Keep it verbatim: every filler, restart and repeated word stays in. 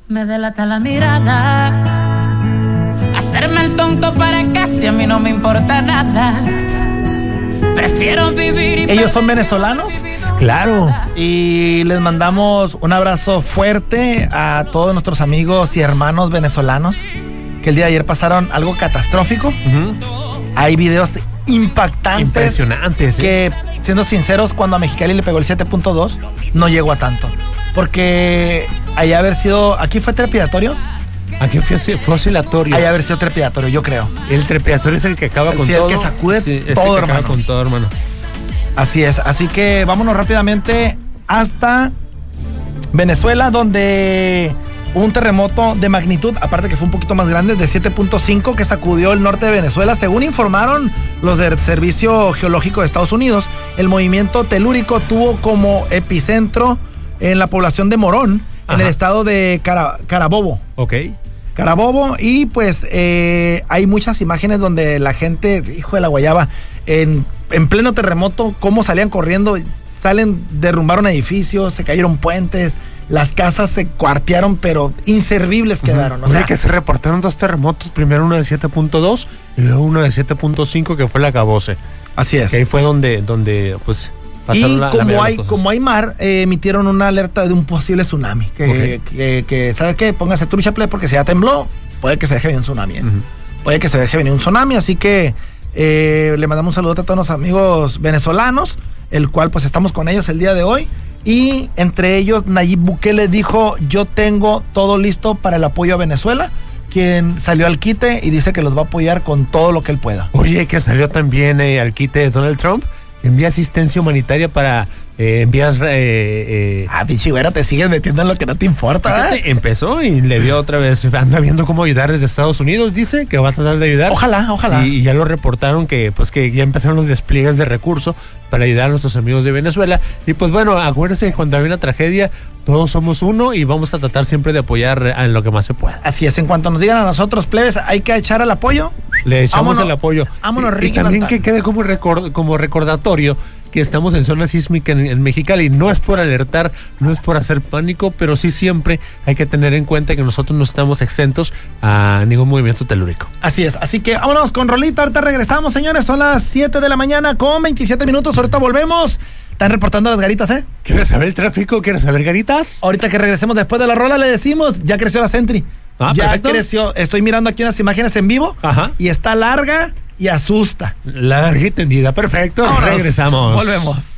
Me delata la mirada, hacerme el tonto para casi a mí no me importa nada. Prefiero vivir y... Ellos son venezolanos. Claro. Y les mandamos un abrazo fuerte a todos nuestros amigos y hermanos venezolanos que el día de ayer pasaron algo catastrófico. Uh-huh. Hay videos impactantes. Impresionantes. Que, ¿eh? Siendo sinceros, cuando a Mexicali le pegó el siete punto dos, no llegó a tanto. Porque allá haber sido... ¿Aquí fue trepidatorio? Aquí fue, fue oscilatorio. Allá haber sido trepidatorio, yo creo. El trepidatorio es el que acaba con sí, todo. El que sacude sí, es todo, el que hermano. acaba con todo, hermano. Así es. Así que vámonos rápidamente hasta Venezuela, donde hubo un terremoto de magnitud, aparte que fue un poquito más grande, de siete punto cinco, que sacudió el norte de Venezuela. Según informaron los del Servicio Geológico de Estados Unidos, el movimiento telúrico tuvo como epicentro en la población de Morón, Ajá. en el estado de Cara, Carabobo. Ok. Carabobo, y pues eh, hay muchas imágenes donde la gente, hijo de la guayaba, en, en pleno terremoto, cómo salían corriendo, salen, derrumbaron edificios, se cayeron puentes, las casas se cuartearon, pero inservibles quedaron. Uh-huh. O sea, que se reportaron dos terremotos, primero uno de siete punto dos y luego uno de siete punto cinco que fue el acabose. Así es. Que ahí fue donde, donde pues... Y la, como, la hay, como hay mar, eh, emitieron una alerta de un posible tsunami. Que, okay. que, que ¿sabes qué? Póngase trucha, porque si ya tembló, puede que se deje venir un tsunami. ¿eh? Uh-huh. Puede que se deje venir un tsunami, así que eh, le mandamos un saludo a todos los amigos venezolanos, el cual pues estamos con ellos el día de hoy. Y entre ellos, Nayib Bukele dijo, yo tengo todo listo para el apoyo a Venezuela, quien salió al quite y dice que los va a apoyar con todo lo que él pueda. Oye, que salió también eh, al quite de Donald Trump. Envía asistencia humanitaria para eh, enviar... Eh, eh, ah, pinche güero, te sigues metiendo en lo que no te importa. Fíjate, empezó y le dio otra vez, anda viendo cómo ayudar desde Estados Unidos, dice que va a tratar de ayudar. Ojalá, ojalá. Y, y ya lo reportaron que pues que ya empezaron los despliegues de recursos para ayudar a nuestros amigos de Venezuela. Y pues bueno, acuérdense que cuando hay una tragedia, todos somos uno y vamos a tratar siempre de apoyar en lo que más se pueda. Así es, en cuanto nos digan a nosotros, plebes, hay que echar al apoyo. Le echamos vámonos, el apoyo. Vámonos, y, y también Marta. Que quede como, record, como recordatorio que estamos en zona sísmica en, en Mexicali. No es por alertar, no es por hacer pánico, pero sí siempre hay que tener en cuenta que nosotros no estamos exentos a ningún movimiento telúrico. Así es, así que vámonos con rolita, ahorita regresamos, señores, son las siete de la mañana con veintisiete minutos, ahorita volvemos. Están reportando las garitas, ¿eh? ¿Quieres saber el tráfico? ¿Quieres saber garitas? Ahorita que regresemos después de la rola le decimos, ya creció la Sentry. Ah, ya perfecto. creció, estoy mirando aquí unas imágenes en vivo. Ajá. Y está larga y asusta. Larga y tendida, perfecto. Vámonos. Regresamos. Volvemos.